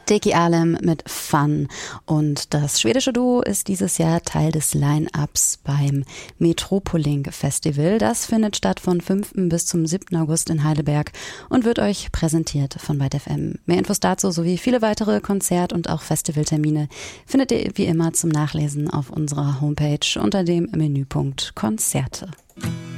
Deki Alem mit Fun, und das schwedische Duo ist dieses Jahr Teil des Line-Ups beim Metropoliink Festival. Das findet statt von 5. bis zum 7. August in Heidelberg und wird euch präsentiert von Byte FM. Mehr Infos dazu sowie viele weitere Konzert- und auch Festivaltermine findet ihr wie immer zum Nachlesen auf unserer Homepage unter dem Menüpunkt Konzerte.